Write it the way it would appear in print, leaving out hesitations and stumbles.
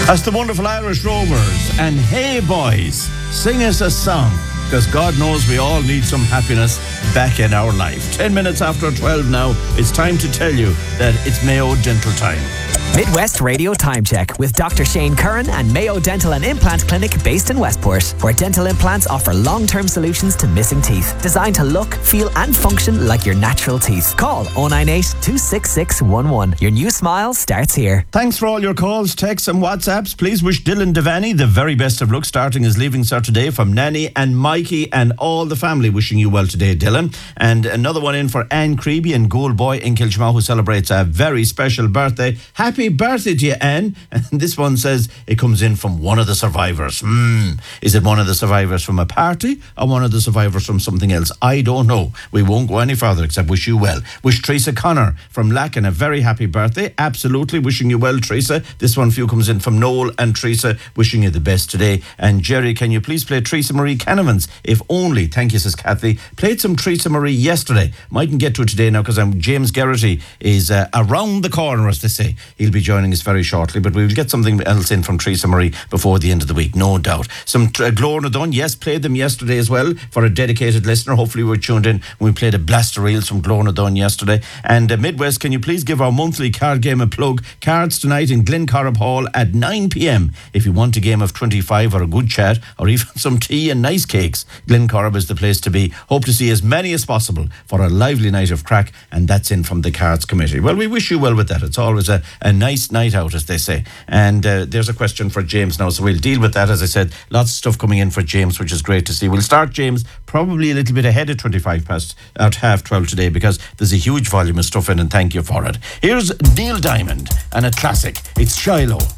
That's the wonderful Irish Rovers. And hey boys, sing us a song, because God knows we all need some happiness back in our life. 10 minutes after 12 now, it's time to tell you that it's Mayo Dental time. Midwest Radio Time Check with Dr. Shane Curran and Mayo Dental and Implant Clinic based in Westport, where dental implants offer long-term solutions to missing teeth, designed to look, feel and function like your natural teeth. Call 098 266 11. Your new smile starts here. Thanks for all your calls, texts and WhatsApps. Please wish Dylan Devaney the very best of luck starting his Leaving Cert today from Nanny and Mikey and all the family. Wishing you well today, Dylan. And another one in for Anne Creeby and Goldboy in Kilchma, who celebrates a very special birthday. Happy birthday to you, Anne. And this one says it comes in from one of the survivors. Is it one of the survivors from a party or one of the survivors from something else? I don't know. We won't go any further except wish you well. Wish Teresa Connor from Lacken a very happy birthday. Absolutely wishing you well, Teresa. This one for you comes in from Noel and Teresa, wishing you the best today. And Jerry, can you please play Teresa Marie Canavan's If Only? Thank you, says Kathy. Played some Teresa Marie yesterday. Mightn't get to it today now because James Geraghty is around the corner, as they say. He'll be joining us very shortly, but we will get something else in from Teresa Marie before the end of the week, no doubt. Some Glór Dun, yes, played them yesterday as well for a dedicated listener. Hopefully we're tuned in when we played a blaster reels from Glór Dun yesterday. And Midwest, can you please give our monthly card game a plug? Cards tonight in Glencorrib Hall at 9 p.m. If you want a game of 25 or a good chat or even some tea and nice cakes, Glencorrib is the place to be. Hope to see as many as possible for a lively night of crack, and that's in from the Cards Committee. Well, we wish you well with that. It's always a nice night out, as they say. And there's a question for James now, so we'll deal with that. As I said, lots of stuff coming in for James, which is great to see. We'll start, James, probably a little bit ahead of 25 past at half 12 today, because there's a huge volume of stuff in, and thank you for it. Here's Neil Diamond and a classic. It's Shiloh.